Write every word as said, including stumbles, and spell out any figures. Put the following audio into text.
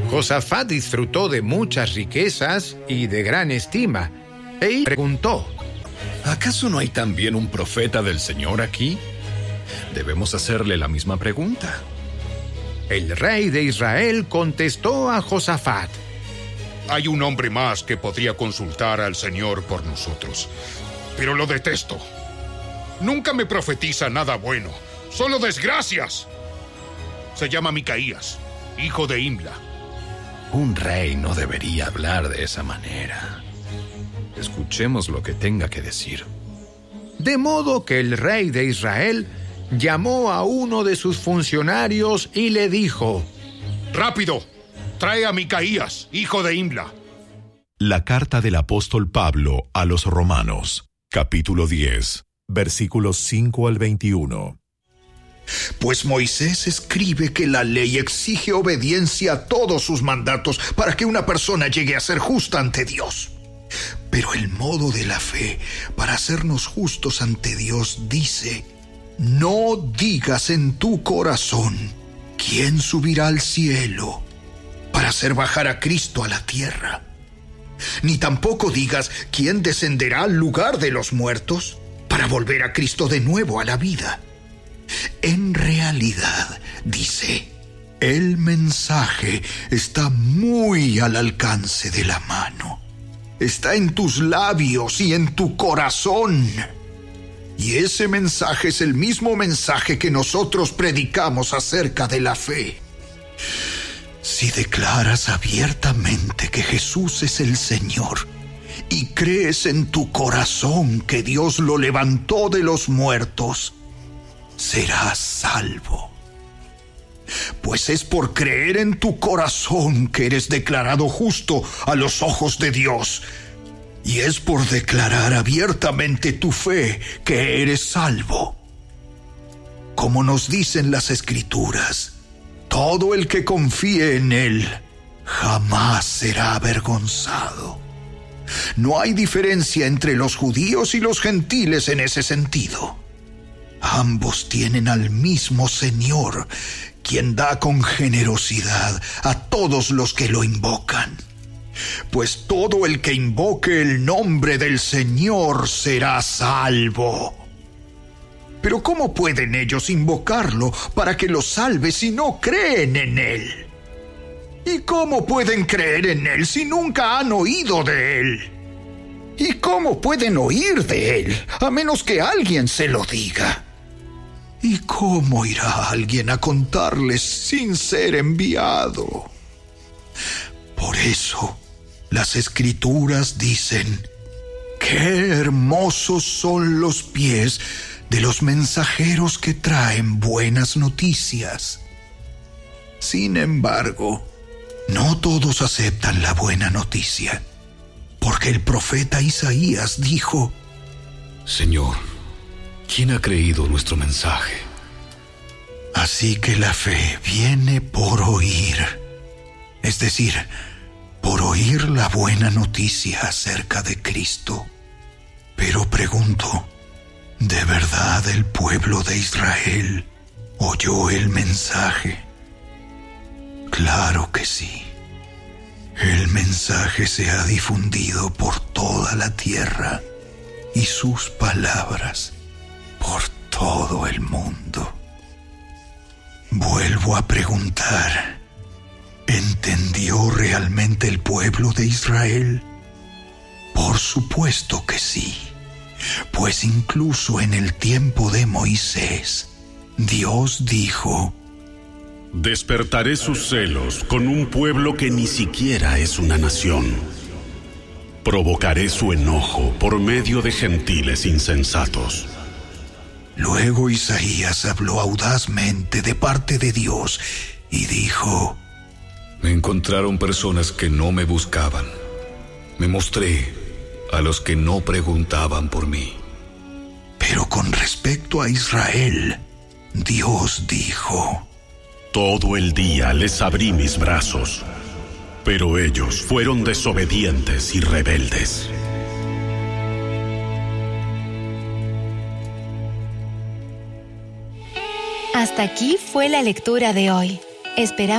Josafat disfrutó de muchas riquezas y de gran estima, e preguntó: ¿acaso no hay también un profeta del Señor aquí? Debemos hacerle la misma pregunta. El rey de Israel contestó a Josafat: hay un hombre más que podría consultar al Señor por nosotros, pero lo detesto. Nunca me profetiza nada bueno, solo desgracias. Se llama Micaías, hijo de Imla. Un rey no debería hablar de esa manera. Escuchemos lo que tenga que decir. De modo que el rey de Israel llamó a uno de sus funcionarios y le dijo: ¡rápido! Trae a Micaías, hijo de Imla. La carta del apóstol Pablo a los Romanos, capítulo diez, versículos cinco al veintiuno. Pues Moisés escribe que la ley exige obediencia a todos sus mandatos para que una persona llegue a ser justa ante Dios. Pero el modo de la fe para hacernos justos ante Dios dice: no digas en tu corazón, ¿quién subirá al cielo para hacer bajar a Cristo a la tierra? Ni tampoco digas, ¿quién descenderá al lugar de los muertos para volver a Cristo de nuevo a la vida? En realidad, dice, el mensaje está muy al alcance de la mano. Está en tus labios y en tu corazón. Y ese mensaje es el mismo mensaje que nosotros predicamos acerca de la fe. Si declaras abiertamente que Jesús es el Señor y crees en tu corazón que Dios lo levantó de los muertos, serás salvo. Pues es por creer en tu corazón que eres declarado justo a los ojos de Dios, y es por declarar abiertamente tu fe que eres salvo. Como nos dicen las Escrituras, todo el que confíe en Él jamás será avergonzado. No hay diferencia entre los judíos y los gentiles en ese sentido. Ambos tienen al mismo Señor, quien da con generosidad a todos los que lo invocan. Pues todo el que invoque el nombre del Señor será salvo. Pero ¿cómo pueden ellos invocarlo para que los salve si no creen en Él? ¿Y cómo pueden creer en Él si nunca han oído de Él? ¿Y cómo pueden oír de Él a menos que alguien se lo diga? ¿Y cómo irá alguien a contarles sin ser enviado? Por eso, las Escrituras dicen: ¡qué hermosos son los pies de los mensajeros que traen buenas noticias! Sin embargo, no todos aceptan la buena noticia, porque el profeta Isaías dijo: Señor, ¿quién ha creído nuestro mensaje? Así que la fe viene por oír, es decir, por oír la buena noticia acerca de Cristo. Pero pregunto, ¿de verdad el pueblo de Israel oyó el mensaje? Claro que sí. El mensaje se ha difundido por toda la tierra y sus palabras por todo el mundo. Vuelvo a preguntar, ¿entendió realmente el pueblo de Israel? Por supuesto que sí, pues incluso en el tiempo de Moisés, Dios dijo: despertaré sus celos con un pueblo que ni siquiera es una nación. Provocaré su enojo por medio de gentiles insensatos. Luego Isaías habló audazmente de parte de Dios y dijo: me encontraron personas que no me buscaban. Me mostré a los que no preguntaban por mí. Pero con respecto a Israel, Dios dijo: todo el día les abrí mis brazos, pero ellos fueron desobedientes y rebeldes. Hasta aquí fue la lectura de hoy. Esperamos